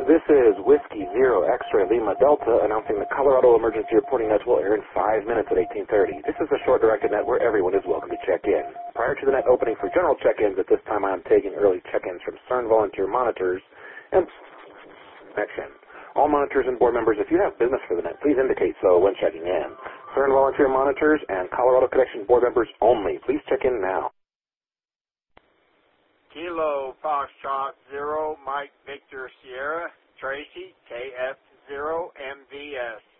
This is Whiskey Zero X-Ray Lima Delta announcing the Colorado Emergency Reporting Net will air in 5 minutes at 18:30. This is a short directed net where everyone is welcome to check in. Prior to the net opening for general check-ins, at this time I am taking early check-ins from CERN volunteer monitors and connection. All monitors and board members, if you have business for the net, please indicate so when checking in. CERN volunteer monitors and Colorado Connection board members only. Please check in now. Kilo Foxtrot 0, Mike Victor Sierra, Tracy, KF0 MVS.